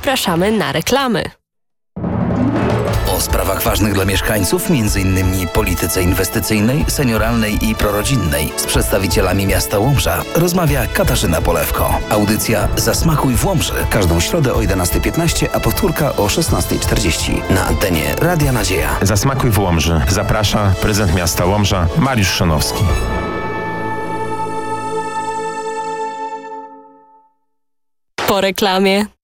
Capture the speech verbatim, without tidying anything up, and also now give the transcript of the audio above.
zapraszamy na reklamy. O sprawach ważnych dla mieszkańców, między innymi polityce inwestycyjnej, senioralnej i prorodzinnej, z przedstawicielami miasta Łomża rozmawia Katarzyna Polewko. Audycja Zasmakuj w Łomży. Każdą środę o jedenasta piętnaście, a powtórka o szesnasta czterdzieści na antenie Radia Nadzieja. Zasmakuj w Łomży. Zaprasza prezydent miasta Łomża Mariusz Szonowski. Po reklamie.